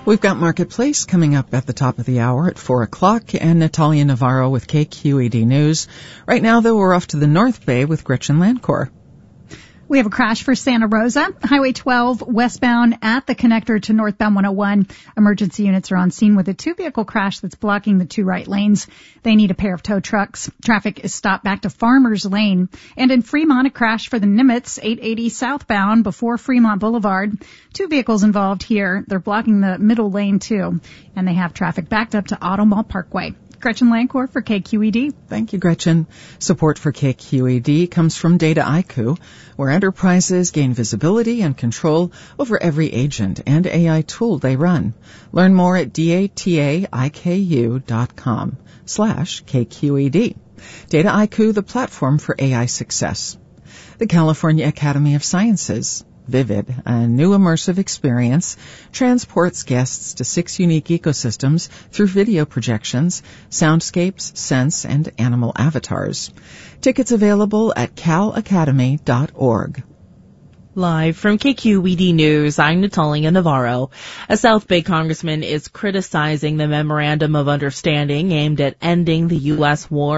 We've got Marketplace coming up at the top of the hour at 4 o'clock, and Natalia Navarro with KQED News. Right now, though, we're off to the North Bay with Gretchen Landcor. We have a crash for Santa Rosa, Highway 12 westbound at the connector to northbound 101. Emergency units are on scene with a two-vehicle crash that's blocking the two right lanes. They need a pair of tow trucks. Traffic is stopped back to Farmers Lane. And in Fremont, a crash for the Nimitz 880 southbound before Fremont Boulevard. Two vehicles involved here. They're blocking the middle lane, too. And they have traffic backed up to Auto Mall Parkway. Gretchen Landcor for KQED. Thank you, Gretchen. Support for KQED comes from Dataiku, where enterprises gain visibility and control over every agent and AI tool they run. Learn more at dataiku.com/KQED. Dataiku, the platform for AI success. The California Academy of Sciences, Vivid, a new immersive experience, transports guests to 6 unique ecosystems through video projections, soundscapes, scents, and animal avatars. Tickets available at calacademy.org. Live from KQED News, I'm Natalia Navarro. A South Bay congressman is criticizing the Memorandum of Understanding aimed at ending the U.S. war